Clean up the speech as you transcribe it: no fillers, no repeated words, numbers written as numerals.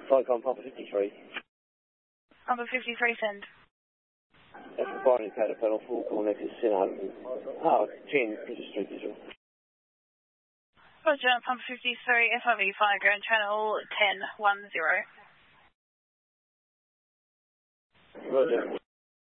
Cyclone Papa 53. Papa 53, send. That's the firing Caterpillar, full call next to Sinnoh. Oh, 10, British Street, Israel. Roger, Papa 53, FIV, fire ground channel 1010. Roger.